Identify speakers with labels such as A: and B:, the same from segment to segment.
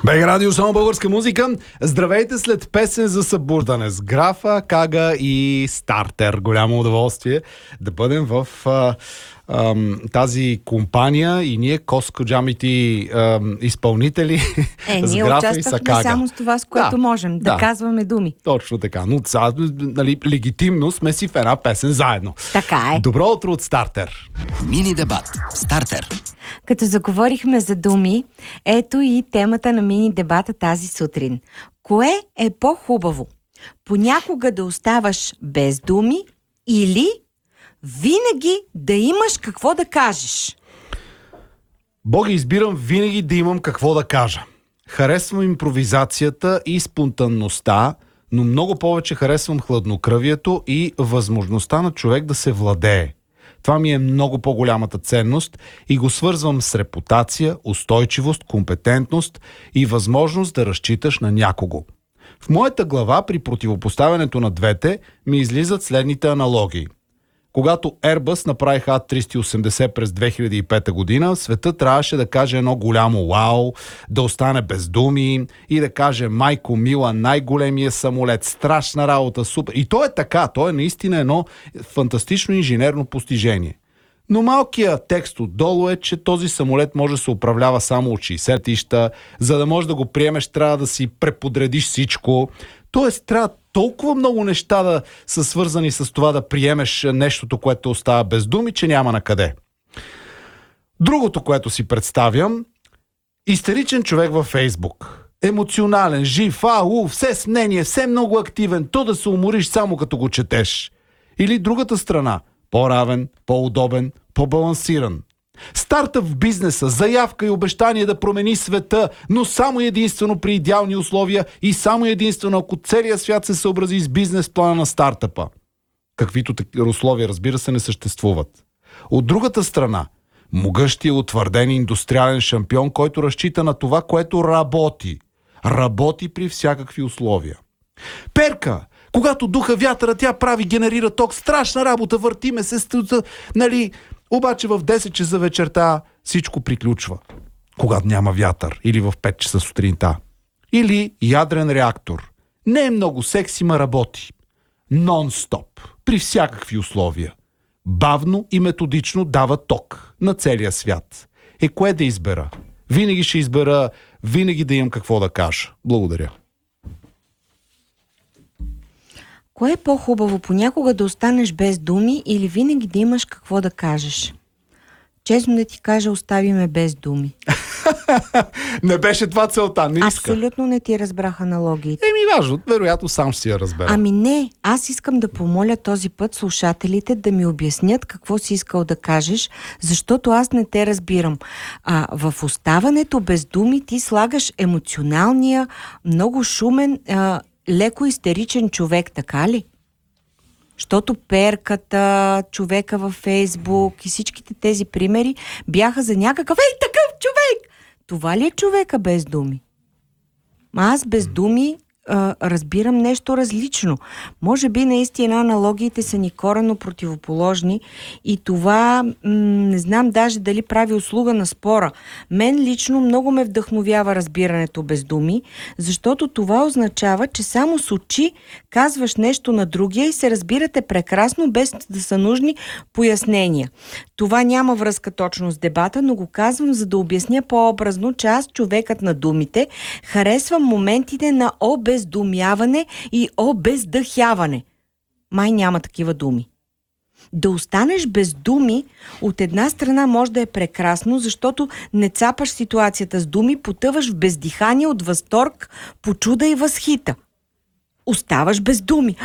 A: БГ Радио, само българска музика. Здравейте след песен за събуждане с Графа, Кага и Стартер. Голямо удоволствие да бъдем в тази компания и ние коскоджамити изпълнители с
B: ние
A: Графа и
B: участвахме
A: Сакага.
B: само с това, с което можем да казваме думи.
A: Точно така. Но легитимно сме си в една песен заедно.
B: Така е.
A: Добро утро от Стартер.
C: Мини дебат. Стартер.
B: Като заговорихме за думи, ето и темата на мини дебата тази сутрин. Кое е по-хубаво? Понякога да оставаш без думи или винаги да имаш какво да кажеш?
A: Боги, избирам винаги да имам какво да кажа. Харесвам импровизацията и спонтанността, но много повече харесвам хладнокръвието и възможността на човек да се владее. Това ми е много по-голямата ценност и го свързвам с репутация, устойчивост, компетентност и възможност да разчиташ на някого. В моята глава при противопоставянето на двете ми излизат следните аналогии. Когато Airbus направиха A380 през 2005 година, светът трябваше да каже едно голямо вау, да остане без думи и да каже майко мила, най-големия самолет, страшна работа, супер. И то е така, то е наистина едно фантастично инженерно постижение. Но малкият текст отдолу е, че този самолет може да се управлява само от 60 тища, за да можеш да го приемеш, трябва да си преподредиш всичко. Тоест, трябва толкова много неща да са свързани с това да приемеш нещото, което остава без думи, че няма на къде. Другото, което си представям, истеричен човек във Фейсбук. Емоционален, жив, все с мнение, все много активен, то да се умориш само като го четеш. Или другата страна, по-равен, по-удобен, по-балансиран. Стартъп в бизнеса, заявка и обещание да промени света, но само единствено при идеални условия и само единствено ако целият свят се съобрази с бизнес плана на стартъпа. Каквито условия, разбира се, не съществуват. От другата страна, могъщия утвърден индустриален шампион, който разчита на това, което работи. Работи при всякакви условия. Перка! Когато духа вятъра, тя генерира ток, страшна работа, въртиме се, обаче в 10 часа вечерта всичко приключва. Когато няма вятър или в 5 часа сутринта. Или ядрен реактор. Не е много секси, ма работи. Нон-стоп. При всякакви условия. Бавно и методично дава ток на целия свят. Кое да избера? Винаги ще избера, винаги да имам какво да кажа. Благодаря.
B: Кое е по-хубаво? Понякога да останеш без думи или винаги да имаш какво да кажеш? Честно да ти кажа, остави ме без думи.
A: Не беше това целта, не иска.
B: Абсолютно не ти разбрах аналогиите.
A: Важно, вероятно сам ще си я разбера.
B: Не, аз искам да помоля този път слушателите да ми обяснят какво си искал да кажеш, защото аз не те разбирам. В оставането без думи ти слагаш емоционалния, много шумен, леко истеричен човек, така ли? Щото перката, човека във Фейсбук и всичките тези примери бяха за някакъв такъв човек! Това ли е човека без думи? Аз без думи разбирам нещо различно. Може би наистина аналогиите са ни коренно противоположни и това не знам даже дали прави услуга на спора. Мен лично много ме вдъхновява разбирането без думи, защото това означава, че само с очи казваш нещо на другия и се разбирате прекрасно, без да са нужни пояснения. Това няма връзка точно с дебата, но го казвам, за да обясня по-образно, че аз, човекът на думите, харесвам моментите на обездумяване и обездъхяване. Май няма такива думи. Да останеш без думи, от една страна може да е прекрасно, защото не цапаш ситуацията с думи, потъваш в бездихание от възторг, почуда и възхита. Оставаш без думи.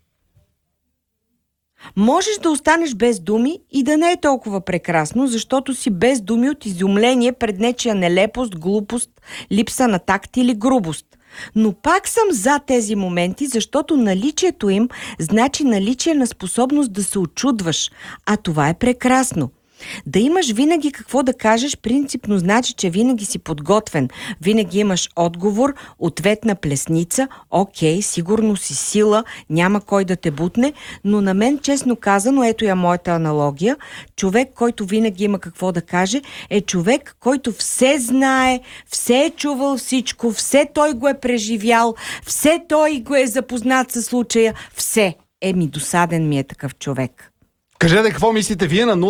B: Можеш да останеш без думи и да не е толкова прекрасно, защото си без думи от изумление пред нечия нелепост, глупост, липса на такт или грубост. Но пак съм за тези моменти, защото наличието им значи наличие на способност да се очудваш, а това е прекрасно. Да имаш винаги какво да кажеш, принципно значи, че винаги си подготвен. Винаги имаш отговор, ответна плесница, окей, сигурно си сила, няма кой да те бутне, но на мен, честно казано, ето я моята аналогия, човек, който винаги има какво да каже, е човек, който все знае, все е чувал всичко, все той го е преживял, все той го е запознат със случая, все. Досаден ми е такъв човек.
A: Кажете какво мислите вие на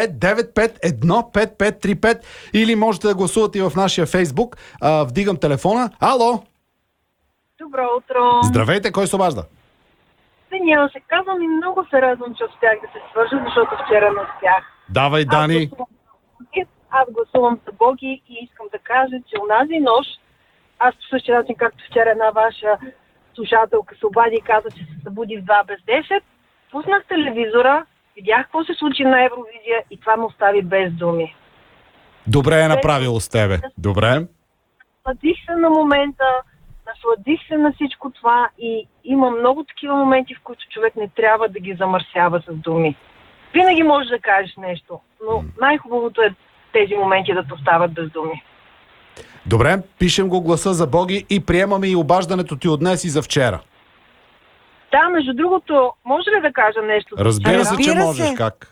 A: 02-951-5535 или можете да гласувате и в нашия Фейсбук. Вдигам телефона. Ало!
D: Добро утро!
A: Здравейте, кой се обажда?
D: Даниела се казвам и много се радвам, че успях да се свържа, защото вчера не успях.
A: Давай, Дани!
D: Аз гласувам за Боги и искам да кажа, че онази нощ, аз по същия начин, както вчера една ваша слушателка се обади и каза, че се събуди в 2 без 10, пуснах телевизора, видях какво се случи на Евровизия и това ме остави без думи.
A: Добре е направило с тебе. Добре.
D: Насладих се на момента, насладих се на всичко това и има много такива моменти, в които човек не трябва да ги замърсява с думи. Винаги можеш да кажеш нещо, но най-хубавото е тези моменти да те остават без думи.
A: Добре, пишем го гласа за Боги и приемаме и обаждането ти от днес и за вчера.
D: Да, между другото, може ли да кажа нещо?
A: Разбира се, че
B: Разбира
A: можеш.
B: се.
A: Как?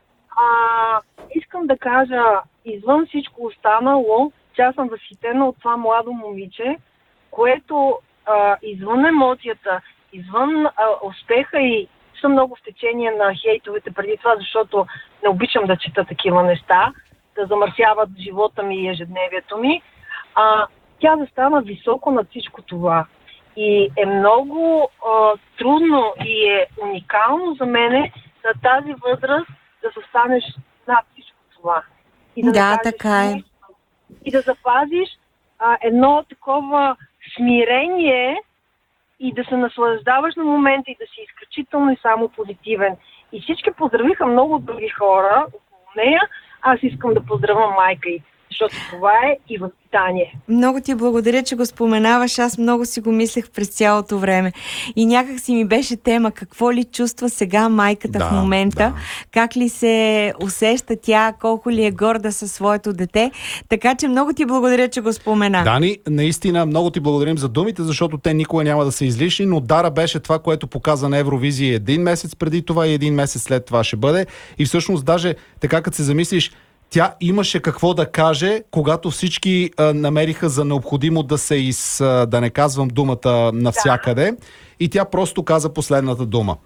D: Искам да кажа, извън всичко останало, че аз съм възхитена от това младо момиче, което извън емоцията, извън успеха и съм много в течение на хейтовете преди това, защото не обичам да чета такива неща, да замърсяват живота ми и ежедневието ми. Тя застана високо над всичко това. И е много трудно и е уникално за мене на тази възраст да застанеш над всичко това. И
B: Да,
D: кажеш
B: така е.
D: нещо. И да запазиш едно такова смирение и да се наслаждаваш на момента и да си изключително и само позитивен. И всички поздравиха много други хора около нея. Аз искам да поздравя майка й, защото това е и възпитание.
B: Много ти благодаря, че го споменаваш. Аз много си го мислех през цялото време. И някак си ми беше тема какво ли чувства сега майката в момента, как ли се усеща тя, колко ли е горда със своето дете. Така че много ти благодаря, че го спомена.
A: Дани, наистина много ти благодарим за думите, защото те никога няма да са излишни, но Дара беше това, което показа на Евровизия 1 месец преди това и 1 месец след това ще бъде. И всъщност даже така като се замислиш, тя имаше какво да каже, когато всички намериха за необходимо да се да не казвам думата навсякъде. И тя просто каза последната дума.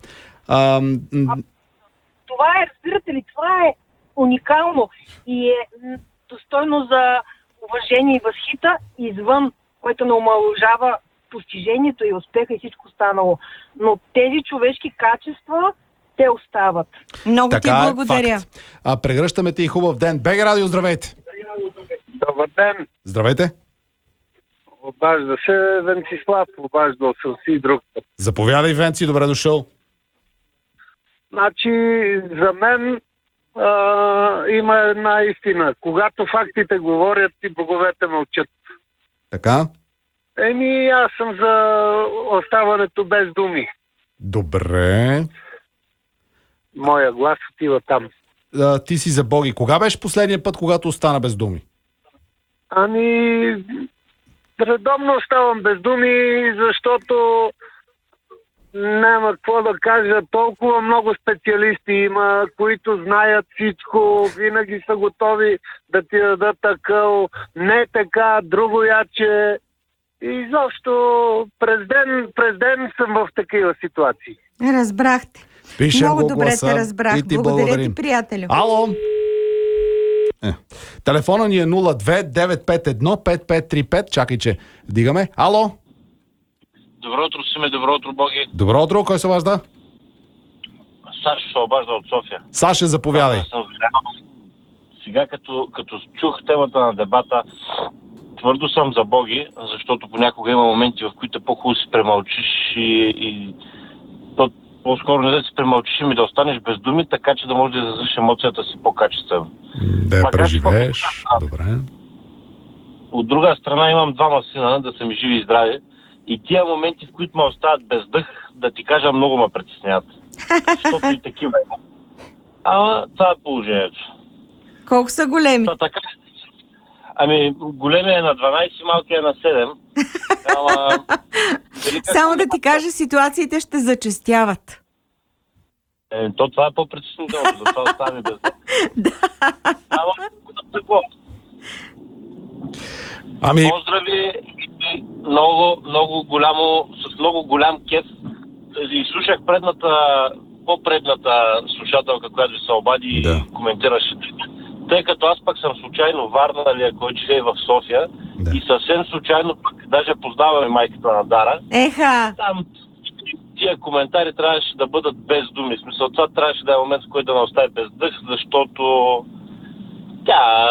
D: Това е, разбирате ли, това е уникално и е достойно за уважение и възхита извън, което не омаловажава постижението и успеха и всичко останало. Но тези човешки качества те остават.
B: Много
A: така
B: ти благодаря.
A: Прегръщаме ти и хубав ден. БГ Радио, здравейте!
E: Добър ден!
A: Здравейте!
E: Обажда се Венцислав, обаждал съм си и друг път.
A: Заповядай, Венци, добре дошъл.
E: Значи, за мен има една истина. Когато фактите говорят и боговете мълчат.
A: Така?
E: Аз съм за оставането без думи.
A: Добре.
E: Моя глас отива там.
A: Ти си за Боги. Кога беше последния път, когато остана без думи?
E: Редовно оставам без думи, защото няма какво да кажа. Толкова много специалисти има, които знаят всичко, винаги са готови да ти дадат акъл. Не така, друго яче. И изобщо през ден съм в такива ситуации.
B: Разбрахте.
A: Пишем
B: Много
A: го
B: добре
A: гласа
B: те разбрах.
A: и ти
B: Благодаря
A: благодарим.
B: ти, приятелю.
A: Ало! Телефона ни е 02-951-5535. Чакай, че вдигаме. Ало!
F: Добро утро, Симе, добро утро, Боги.
A: Добро утро, кой се обажда?
F: Сашо се обажда от София.
A: Саша, заповядай.
F: Сега, като чух темата на дебата, твърдо съм за Боги, защото понякога има моменти, в които е по-хубаво си премълчиш и по-скоро не да си премълчиш и да останеш без думи, така че да можеш да изразиш емоцията си по-качествено.
A: Да я преживееш. Добре.
F: От друга страна имам 2 сина, да са ми живи и здрави. И тия моменти, в които ме остават без дъх, да ти кажа, много ме притесняват. Защото и такива има. Това е положението.
B: Колко са големи?
F: Та, така. Ами, големия е на 12, малкия е на 7. Ама,
B: Само да ти кажа, ситуациите ще зачестяват.
F: То това е по-притеснително, затова оставаме без да. Ама, какво?
A: Ами,
F: Поздрави и много голямо, с много голям кеф. Изслушах по-предната слушателка, която ви се обади и коментираше. Тъй като аз пък съм случайно Варналия, който живее в София и съвсем случайно пък даже познаваме майката на Дара.
B: Еха!
F: Там тия коментари трябваше да бъдат без думи. В смисъл, това трябваше да е момент, в който да ме остави без дъх, защото тя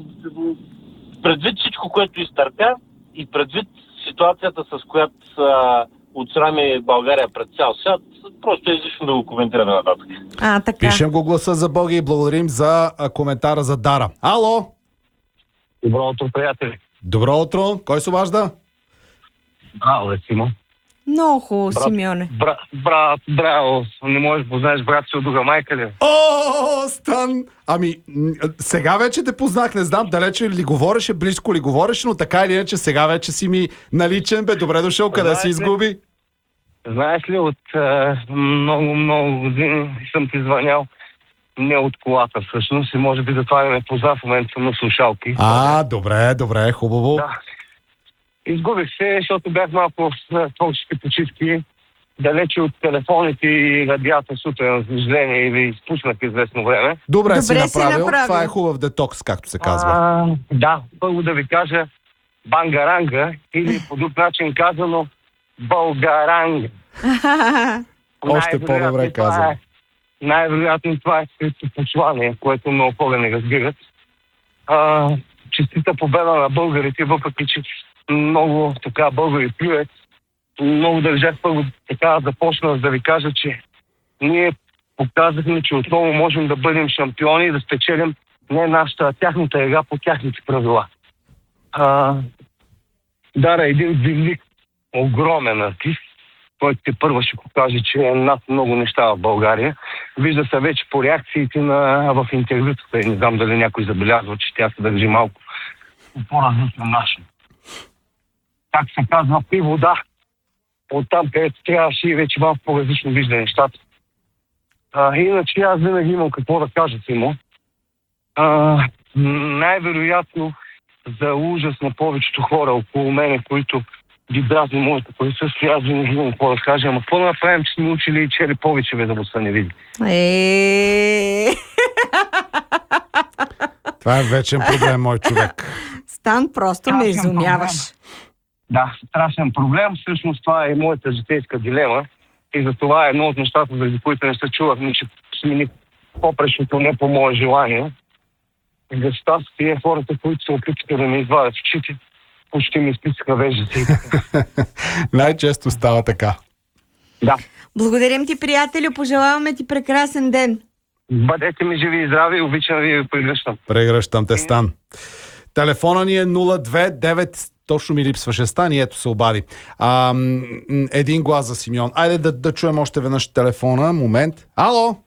F: предвид всичко, което изтърпя и предвид ситуацията, с която отсрами България пред цял свят, просто е излишно да го коментираме нататък.
B: Така.
A: пишем го гласа за Боги и благодарим за коментара за Дара. Ало!
E: Добро утро, приятели.
A: Добро утро! Кой се обажда?
E: Браво, Симо.
B: Много хубаво, Симеоне.
E: Браво. Не можеш да познаеш брат си от друга майка ли?
A: О, Стан! Ами, сега вече те познах, не знам далече ли говореше, близко ли говореше, но така или иначе сега вече си ми наличен, бе, добре дошъл, къде
E: Знаеш
A: си
E: ли?
A: изгуби?
E: Знаеш ли, от много години съм ти звънял не от колата всъщност и може би затова не ме позна, в момента съм на слушалки.
A: Добре, хубаво.
E: Да. Изгубих се, защото бях малко в творчески почивки, далече от телефоните и радията сутрин, за съжаление, и ви изпуснах известно време.
A: Добре си
B: Добре си
A: направил.
B: направил.
A: Това е хубав детокс, както се казва.
E: Да, първо да ви кажа бангаранга или по друг начин казано българанга.
A: Още по-добре казано.
E: Най-вероятно това е скрито послание, което много хора не разбират. Честита победа на българите, въпреки че много така българи плюят. Много държах първо така да започна да ви кажа, че ние показахме, че отново можем да бъдем шампиони и да спечелим не нашата, а тяхната игра по тяхните правила. Дара един велик, огромен артист, който те първо ще покаже, че е над много неща в България. Вижда се вече по реакциите в интервютата. Не знам дали някой забелязва, че тя се държи малко по-различно начин. Как се казва, пи вода. Оттам, където трябваше и вече малко по-различно вижда нещата. Иначе аз винаги имам какво да кажа, Симо. Най-вероятно за ужас на повечето хора около мене, които ги дразни моето присъствие, аз винаги имам какво да кажа. Ама какво да направим, че сме учили и чели повече, да му се не види?
A: Това е вечен проблем, мой човек.
B: Стан, просто ме изумяваш.
E: Да, страшен проблем. Всъщност това е моята житейска дилема. И за това е едно от нещата, заради които не се чувахме, че смени попрешното не по мое желание. За щастие хората, които се опитаха да ме извадят очите, почти ми изписаха веждите.
A: Най-често става така.
E: Да.
B: Благодарим ти, приятелю, пожелаваме ти прекрасен ден.
E: Бъдете ми живи и здрави, обичам ви и ви прегръщам.
A: Прегръщам те, Стан. Телефона ни е 029, точно ми липсваше Стан и ето се обади. Един глас за Симеон. Айде да чуем още веднъж телефона. Момент. Ало?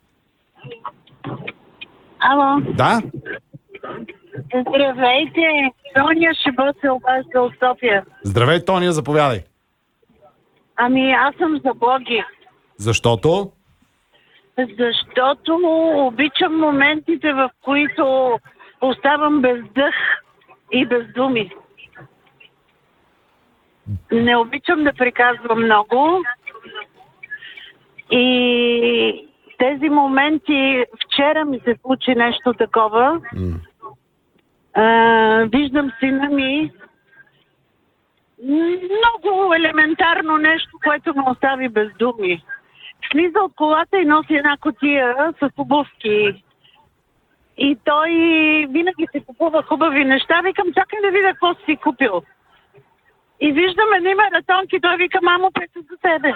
D: Ало.
A: Да?
D: Здравейте, Тоня Шибот се обажда от София.
A: Здравей, Тония, заповядай.
D: Ами аз съм за Боги.
A: Защото?
D: Защото обичам моментите, в които оставам без дъх и без думи. Не обичам да приказвам много. И тези моменти, вчера ми се случи нещо такова. Виждам сина ми, много елементарно нещо, което ме остави без думи. Слиза от колата и носи една кутия с обувки. И той винаги се купува хубави неща. Викам, чакай да видя какво си купил. И виждам едни маратонки. Той вика, мамо, те са за тебе.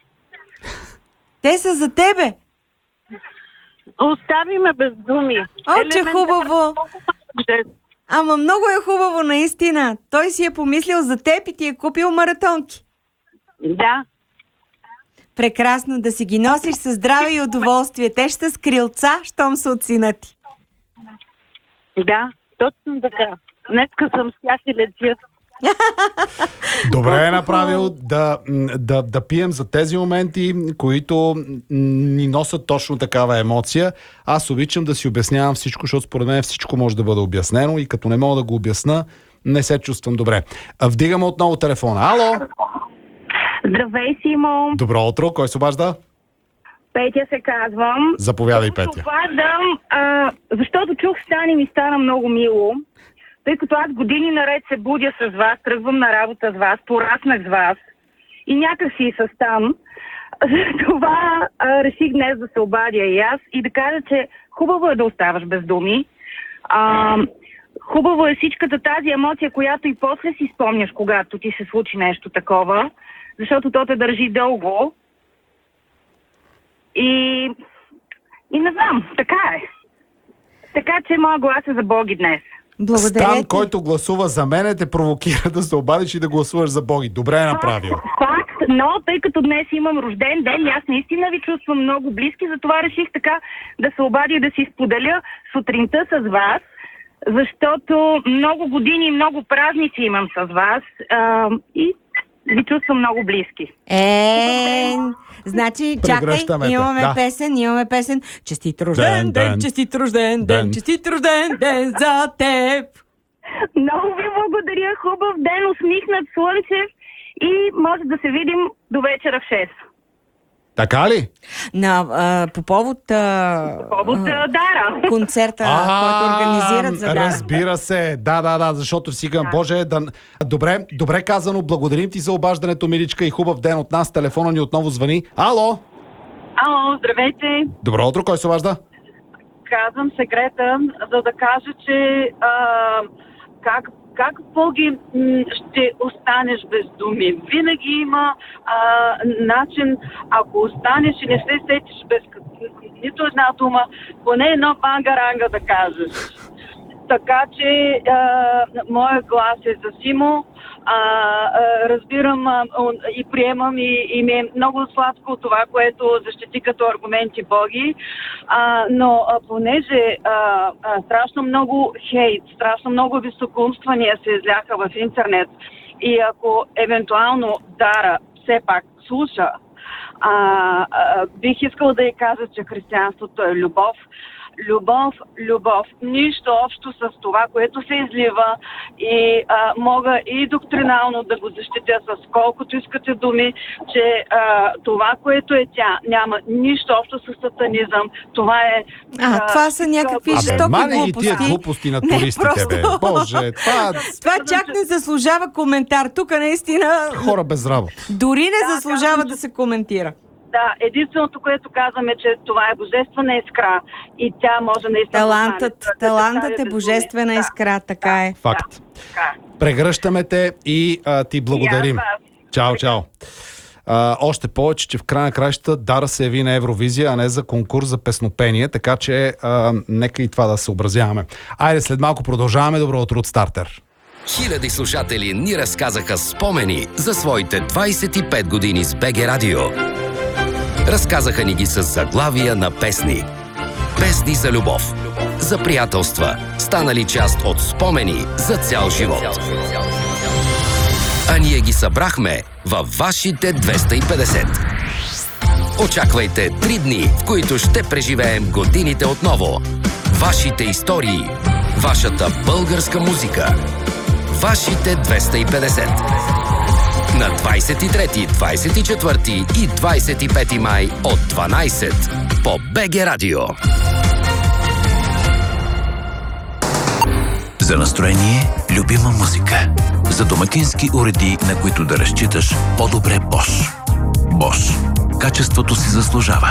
B: Те са за тебе.
D: Остави ме без думи.
B: О, че хубаво. Ама много е хубаво, наистина. Той си е помислил за теб и ти е купил маратонки.
D: Да.
B: Прекрасно да си ги носиш със здраве и удоволствие. Те ще са с крилца, щом са от сина ти.
D: Да, точно така. Днеска съм с тях и летя.
A: Добре е направил да пием за тези моменти, които ни носят точно такава емоция. Аз обичам да си обяснявам всичко, защото според мен всичко може да бъде обяснено и като не мога да го обясна, не се чувствам добре. Вдигаме отново телефона. Ало!
G: Здравей, Симо!
A: Добро утро, кой се обажда?
G: Петя се казвам.
A: Заповядай, Петя.
G: Обаждам, защото чух Стани ми стана много мило, тъй като аз години наред се будя с вас, тръгвам на работа с вас, пораснах с вас и някак си и с там. Това реших днес да се обадя и аз и да кажа, че хубаво е да оставаш без думи. Хубаво е всичката тази емоция, която и после си спомняш, когато ти се случи нещо такова, защото то те държи дълго. И не знам, така е. Така че моя глас е за Боги днес.
B: Благодаря
A: Стан,
B: ти.
A: който гласува за мене, те провокира да се обадиш и да гласуваш за Боги. Добре е направил.
G: Факт, но тъй като днес имам рожден ден и аз наистина ви чувствам много близки, затова реших така да се обадя и да си споделя сутринта с вас, защото много години и много празници имам с вас и ви чувствам много близки.
B: Значи, чакай,
A: Прегръщаме те,
B: имаме
A: да.
B: песен. Честит рожден ден, честит рожден ден, честит рожден ден за теб.
G: Много ви благодаря, хубав ден, усмихнат, слънчев и може да се видим до вечера в 6.
A: Така ли?
B: По повод
G: Дара.
B: концерта, който организират за Дара.
A: Разбира се, да, защото сега, Боже, добре казано, благодарим ти за обаждането, миличка, и хубав ден от нас. Телефона ни отново звъни. Ало!
D: Ало, здравейте!
A: Добро утро, кой се обажда?
D: Казвам се Грета, за да кажа, че как Боги ще останеш без думи. Винаги има начин, ако останеш и не се сетиш без нито една дума, поне едно бангаранга да кажеш. Така че моя глас е за Симо. Разбирам и приемам и ми е много сладко от това, което защити като аргументи Боги, но понеже страшно много хейт, страшно много високоумствания се изляха в интернет и ако евентуално Дара все пак слуша, бих искала да й кажа, че християнството е любов. Любов. Нищо общо с това, което се излива и мога и доктринално да го защитя с колкото искате думи, че това, което е тя, няма нищо общо с сатанизъм. Това е...
B: това са някакви жестоки
A: мане ги
B: глупости.
A: тия глупости на туристите, бе. Боже,
B: Това чак не заслужава коментар. Тук наистина
A: хора без работа.
B: дори не заслужава да се коментира.
D: Да, единственото, което казвам е, че това е божествена искра и тя може наистина...
B: Талантът е божествена искра, така е.
A: Факт.
D: Да.
A: Прегръщаме те и ти благодарим. Чао. Още повече, че в края на краищата Дара се яви на Евровизия, а не за конкурс за песнопение, така че нека и това да съобразяваме. Айде, след малко продължаваме. Добро утро от Стартер.
C: Хиляди слушатели ни разказаха спомени за своите 25 години с БГ Радио. Разказаха ни ги с заглавия на песни. Песни за любов, за приятелства, станали част от спомени за цял живот. А ние ги събрахме във вашите 250. Очаквайте 3 дни, в които ще преживеем годините отново. Вашите истории, вашата българска музика. Вашите 250. На 23, 24 и 25 май от 12 по БГ Радио.
H: За настроение – любима музика. За домакински уреди, на които да разчиташ, по-добре Bosch. Bosch. Качеството си заслужава.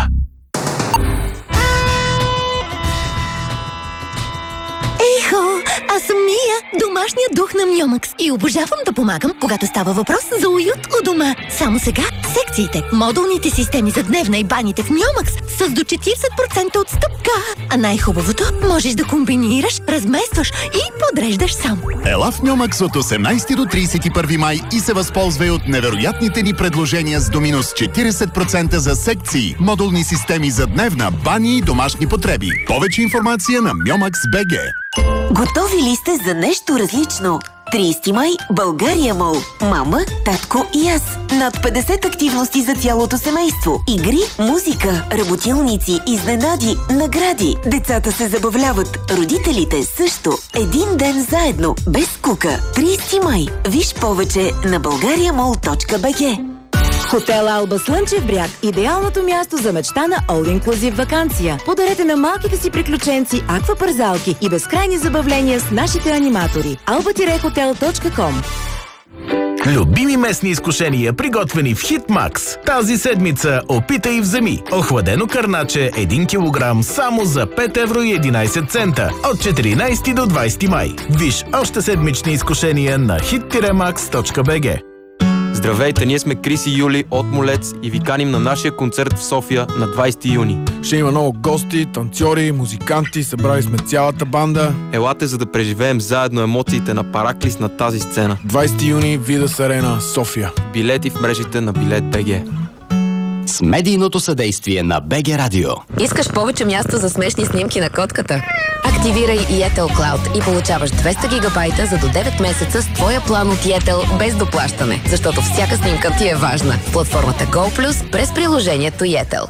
I: Аз съм Мия, домашният дух на Мьомакс и обожавам да помагам, когато става въпрос за уют у дома. Само сега секциите, модулните системи за дневна и баните в Мьомакс с до 40% отстъпка. А най-хубавото, можеш да комбинираш, разместваш и подреждаш сам.
J: Ела в Мьомакс от 18 до 31 май и се възползвай от невероятните ни предложения с до минус 40% за секции, модулни системи за дневна, бани и домашни потреби. Повече информация на Myomax.bg.
K: Готови ли сте за нещо различно? 30 май – България Мол. Мама, татко и аз. Над 50 активности за цялото семейство. Игри, музика, работилници, изненади, награди. Децата се забавляват, родителите също. Един ден заедно, без скука. 30 май. Виж повече на bulgariamall.bg.
L: Хотел Алба Слънчев бряг – идеалното място за мечтана all-inclusive ваканция. Подарете на малките си приключенци аквапарзалки и безкрайни забавления с нашите аниматори. alba-hotel.com.
M: Любими местни изкушения, приготвени в Хитмакс. Тази седмица опитай и вземи. Охладено кърначе 1 кг само за 5,11 евро от 14 до 20 май. Виж още седмични изкушения на hit-max.bg.
N: Здравейте, ние сме Крис и Юли от Молец и ви каним на нашия концерт в София на 20 юни.
O: Ще има много гости, танцори, музиканти, събрали сме цялата банда.
N: Елате, за да преживеем заедно емоциите на Параклис на тази сцена.
O: 20 юни, Видас Арена, София.
N: Билети в мрежите на Билет.bg.
P: С медийното съдействие на БГ Радио.
Q: Искаш повече място за смешни снимки на котката? Активирай Yetel Cloud и получаваш 200 гигабайта за до 9 месеца с твоя план от Yetel без доплащане, защото всяка снимка ти е важна. В платформата Go+, през приложението Yetel.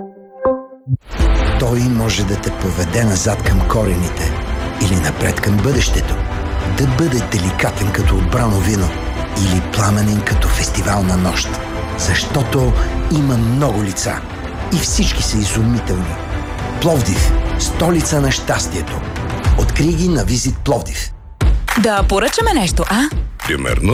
R: Той може да те поведе назад към корените или напред към бъдещето. Да бъде деликатен като отбрано вино или пламенен като фестивална нощ. Защото има много лица и всички са изумителни. Пловдив – столица на щастието. Открий ги на Визит Пловдив.
S: Да поръчаме нещо, а?
T: Примерно